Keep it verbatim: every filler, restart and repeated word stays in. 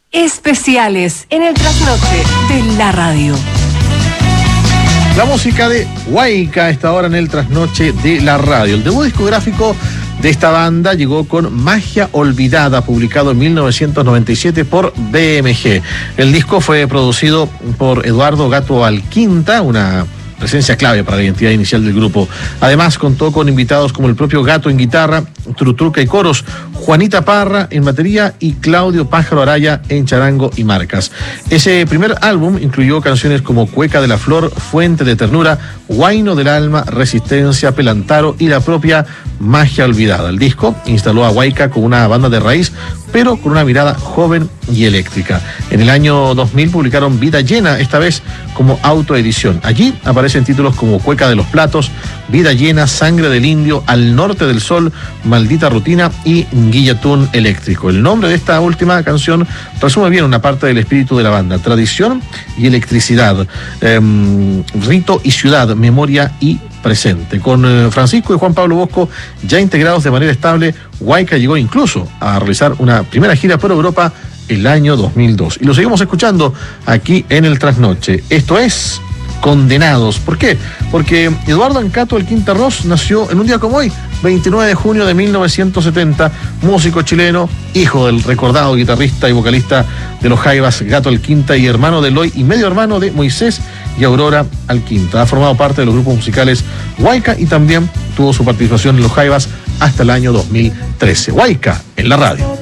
Especiales en el trasnoche de la radio. La música de Huayca a esta hora en el trasnoche de la radio. El debut discográfico de esta banda llegó con Magia Olvidada, publicado en mil novecientos noventa y siete por B M G. El disco fue producido por Eduardo Gato Alquinta, una presencia clave para la identidad inicial del grupo. Además, contó con invitados como el propio Gato en guitarra, Trutruca y coros, Juanita Parra en batería y Claudio Pájaro Araya en charango y marcas. Ese primer álbum incluyó canciones como Cueca de la Flor, Fuente de Ternura, Huayno del Alma, Resistencia, Pelantaro y la propia Magia Olvidada. El disco instaló a Huayca como una banda de raíz, pero con una mirada joven y eléctrica. En el año dos mil publicaron Vida Llena, esta vez como autoedición. Allí aparecen títulos como Cueca de los Platos, Vida Llena, Sangre del Indio, Al Norte del Sol, Maldita Rutina y Guillatún Eléctrico. El nombre de esta última canción resume bien una parte del espíritu de la banda: tradición y electricidad, eh, rito y ciudad, memoria y presente. Con eh, Francisco y Juan Pablo Bosco ya integrados de manera estable, Huayca llegó incluso a realizar una primera gira por Europa el año dos mil dos. Y lo seguimos escuchando aquí en el Trasnoche. Esto es Condenados. ¿Por qué? Porque Eduardo Ancato Alquinta Ross nació en un día como hoy, veintinueve de junio de mil novecientos setenta, músico chileno, hijo del recordado guitarrista y vocalista de los Jaivas Gato Alquinta y hermano de Eloy y medio hermano de Moisés y Aurora Alquinta. Ha formado parte de los grupos musicales Huayca y también tuvo su participación en los Jaivas hasta el año dos mil trece. Huayca en la radio.